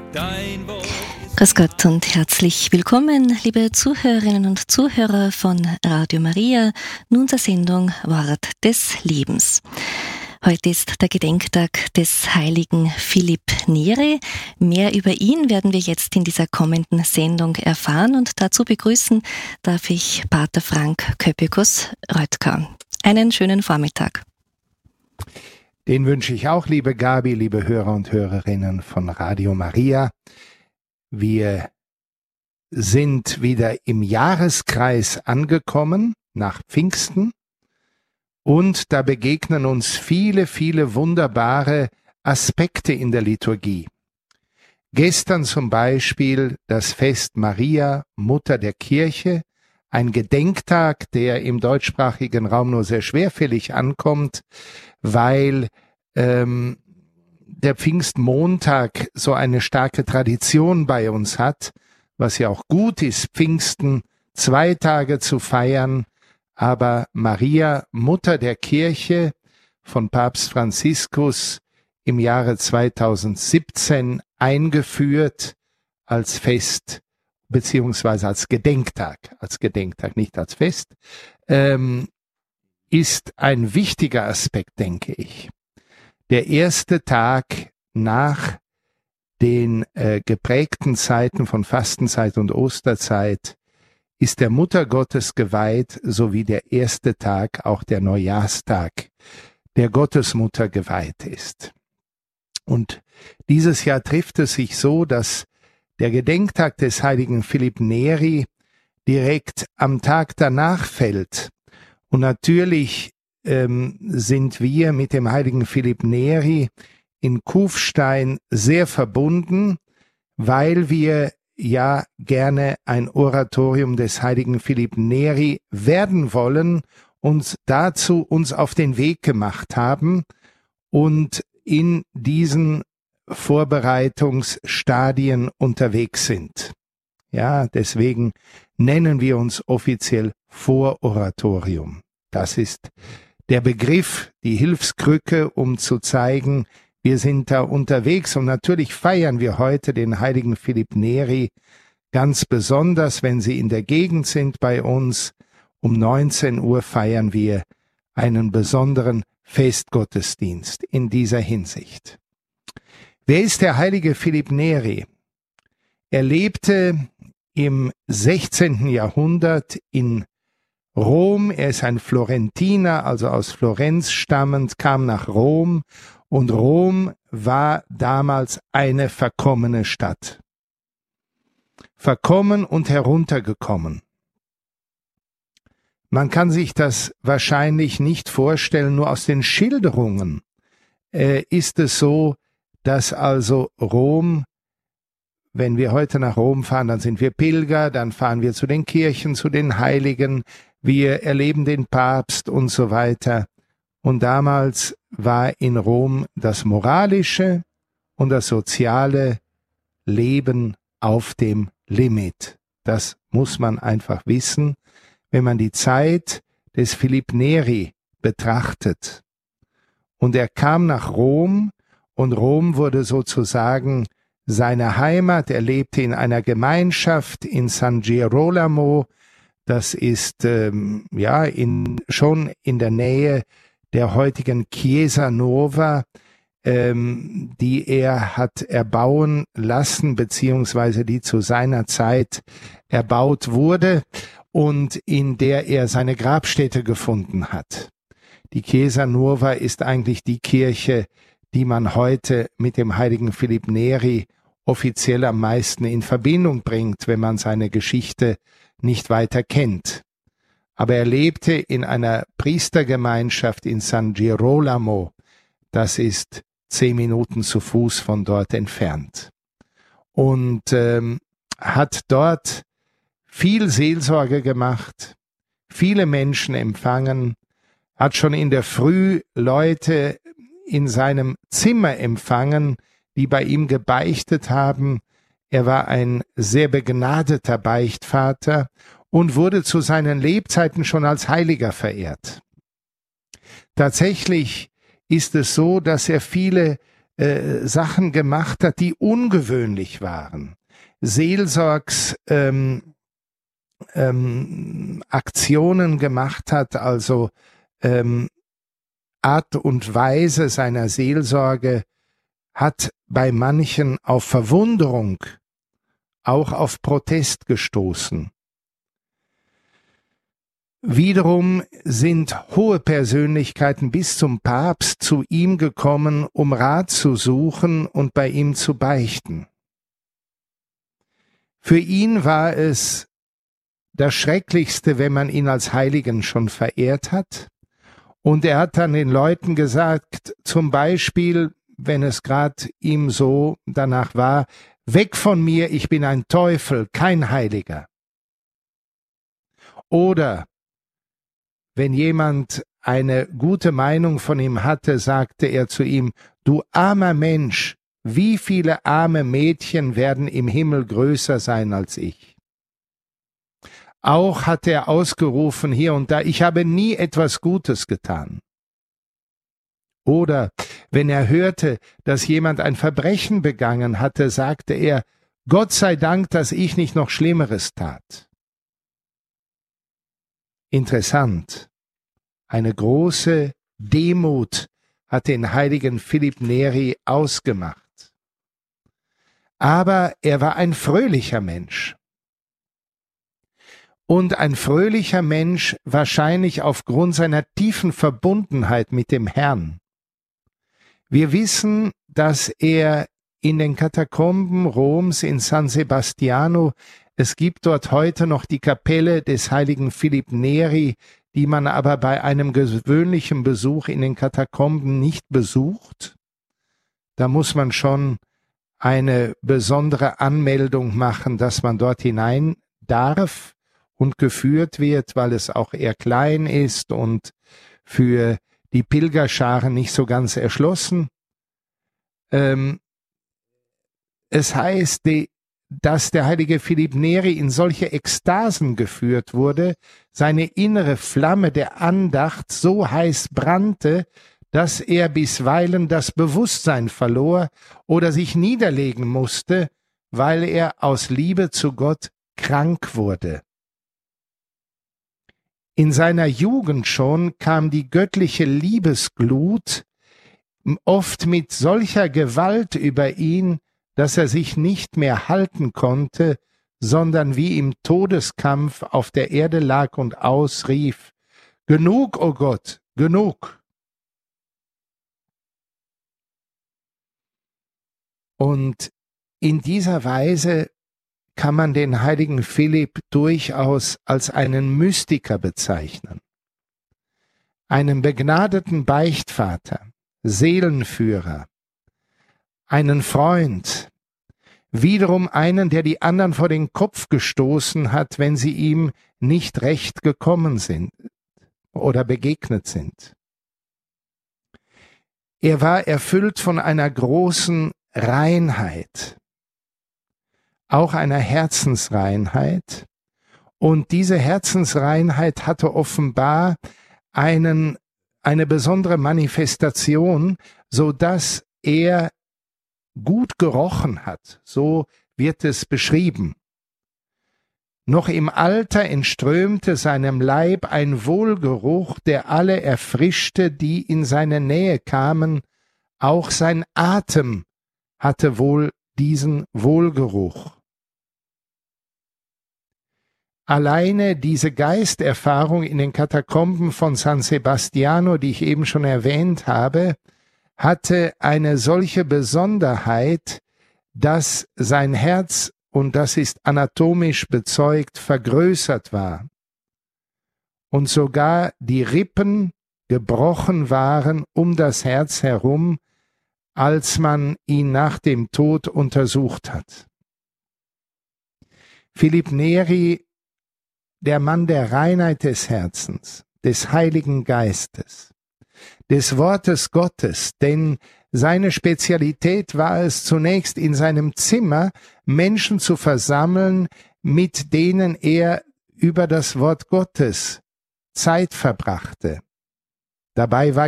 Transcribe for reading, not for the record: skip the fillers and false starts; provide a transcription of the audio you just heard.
Dein Wort ist Grüß Gott und herzlich willkommen, liebe Zuhörerinnen und Zuhörer von Radio Maria, nun zur Sendung Wort des Lebens. Heute ist der Gedenktag des heiligen Philipp Neri. Mehr über ihn werden wir jetzt in dieser kommenden Sendung erfahren und dazu begrüßen darf ich Pater Frank Köppikus-Röttger. Einen schönen Vormittag. Den wünsche ich auch, liebe Gabi, liebe Hörer und Hörerinnen von Radio Maria. Wir sind wieder im Jahreskreis angekommen, nach Pfingsten. Und da begegnen uns viele, viele wunderbare Aspekte in der Liturgie. Gestern zum Beispiel das Fest Maria, Mutter der Kirche, ein Gedenktag, der im deutschsprachigen Raum nur sehr schwerfällig ankommt, weil der Pfingstmontag so eine starke Tradition bei uns hat, was ja auch gut ist, Pfingsten 2 Tage zu feiern, aber Maria, Mutter der Kirche, von Papst Franziskus im Jahre 2017 eingeführt als Fest, beziehungsweise als Gedenktag, nicht als Fest, ist ein wichtiger Aspekt, denke ich. Der erste Tag nach den geprägten Zeiten von Fastenzeit und Osterzeit ist der Mutter Gottes geweiht, sowie der erste Tag, auch der Neujahrstag, der Gottesmutter geweiht ist. Und dieses Jahr trifft es sich so, dass der Gedenktag des heiligen Philipp Neri direkt am Tag danach fällt. Und natürlich sind wir mit dem heiligen Philipp Neri in Kufstein sehr verbunden, weil wir ja gerne ein Oratorium des heiligen Philipp Neri werden wollen und dazu uns auf den Weg gemacht haben und in diesen Vorbereitungsstadien unterwegs sind. Ja, deswegen nennen wir uns offiziell Vororatorium. Das ist der Begriff, die Hilfskrücke, um zu zeigen, wir sind da unterwegs. Und natürlich feiern wir heute den heiligen Philipp Neri ganz besonders, wenn Sie in der Gegend sind bei uns. Um 19 Uhr feiern wir einen besonderen Festgottesdienst in dieser Hinsicht. Wer ist der heilige Philipp Neri? Er lebte im 16. Jahrhundert in Rom. Er ist ein Florentiner, also aus Florenz stammend, kam nach Rom. Und Rom war damals eine verkommene Stadt. Verkommen und heruntergekommen. Man kann sich das wahrscheinlich nicht vorstellen, nur aus den Schilderungen ist es so, dass also Rom, wenn wir heute nach Rom fahren, dann sind wir Pilger, dann fahren wir zu den Kirchen, zu den Heiligen, wir erleben den Papst und so weiter. Und damals war in Rom das moralische und das soziale Leben auf dem Limit. Das muss man einfach wissen, wenn man die Zeit des Philipp Neri betrachtet. Und er kam nach Rom und Rom wurde sozusagen seine Heimat. Er lebte in einer Gemeinschaft in San Girolamo. Das ist schon in der Nähe der heutigen Chiesa Nova, die er hat erbauen lassen, beziehungsweise die zu seiner Zeit erbaut wurde und in der er seine Grabstätte gefunden hat. Die Chiesa Nova ist eigentlich die Kirche, die man heute mit dem heiligen Philipp Neri offiziell am meisten in Verbindung bringt, wenn man seine Geschichte nicht weiter kennt. Aber er lebte in einer Priestergemeinschaft in San Girolamo. Das ist 10 Minuten zu Fuß von dort entfernt. Und hat dort viel Seelsorge gemacht, viele Menschen empfangen, hat schon in der Früh Leute in seinem Zimmer empfangen, die bei ihm gebeichtet haben. Er war ein sehr begnadeter Beichtvater und wurde zu seinen Lebzeiten schon als Heiliger verehrt. Tatsächlich ist es so, dass er viele Sachen gemacht hat, die ungewöhnlich waren. Aktionen gemacht hat, also Art und Weise seiner Seelsorge hat bei manchen auf Verwunderung, auch auf Protest gestoßen. Wiederum sind hohe Persönlichkeiten bis zum Papst zu ihm gekommen, um Rat zu suchen und bei ihm zu beichten. Für ihn war es das Schrecklichste, wenn man ihn als Heiligen schon verehrt hat. Und er hat dann den Leuten gesagt, zum Beispiel, wenn es gerade ihm so danach war, weg von mir, ich bin ein Teufel, kein Heiliger. Oder wenn jemand eine gute Meinung von ihm hatte, sagte er zu ihm, du armer Mensch, wie viele arme Mädchen werden im Himmel größer sein als ich? Auch hat er ausgerufen hier und da, ich habe nie etwas Gutes getan. Oder wenn er hörte, dass jemand ein Verbrechen begangen hatte, sagte er, Gott sei Dank, dass ich nicht noch Schlimmeres tat. Interessant. Eine große Demut hat den heiligen Philipp Neri ausgemacht. Aber er war ein fröhlicher Mensch. Und ein fröhlicher Mensch wahrscheinlich aufgrund seiner tiefen Verbundenheit mit dem Herrn. Wir wissen, dass er in den Katakomben Roms in San Sebastiano, es gibt dort heute noch die Kapelle des heiligen Philipp Neri, die man aber bei einem gewöhnlichen Besuch in den Katakomben nicht besucht. Da muss man schon eine besondere Anmeldung machen, dass man dort hinein darf und geführt wird, weil es auch eher klein ist und für die Pilgerscharen nicht so ganz erschlossen. Es heißt, dass der heilige Philipp Neri in solche Ekstasen geführt wurde, seine innere Flamme der Andacht so heiß brannte, dass er bisweilen das Bewusstsein verlor oder sich niederlegen musste, weil er aus Liebe zu Gott krank wurde. In seiner Jugend schon kam die göttliche Liebesglut oft mit solcher Gewalt über ihn, dass er sich nicht mehr halten konnte, sondern wie im Todeskampf auf der Erde lag und ausrief, »Genug, o Gott, genug!« Und in dieser Weise kann man den heiligen Philipp durchaus als einen Mystiker bezeichnen, einen begnadeten Beichtvater, Seelenführer, einen Freund, wiederum einen, der die anderen vor den Kopf gestoßen hat, wenn sie ihm nicht recht gekommen sind oder begegnet sind. Er war erfüllt von einer großen Reinheit, auch einer Herzensreinheit, und diese Herzensreinheit hatte offenbar eine besondere Manifestation, so dass er gut gerochen hat, so wird es beschrieben. Noch im Alter entströmte seinem Leib ein Wohlgeruch, der alle erfrischte, die in seine Nähe kamen, auch sein Atem hatte wohl diesen Wohlgeruch. Alleine diese Geisterfahrung in den Katakomben von San Sebastiano, die ich eben schon erwähnt habe, hatte eine solche Besonderheit, dass sein Herz, und das ist anatomisch bezeugt, vergrößert war und sogar die Rippen gebrochen waren um das Herz herum, als man ihn nach dem Tod untersucht hat. Philipp Neri, der Mann der Reinheit des Herzens, des Heiligen Geistes, des Wortes Gottes, denn seine Spezialität war es zunächst in seinem Zimmer, Menschen zu versammeln, mit denen er über das Wort Gottes Zeit verbrachte. Dabei war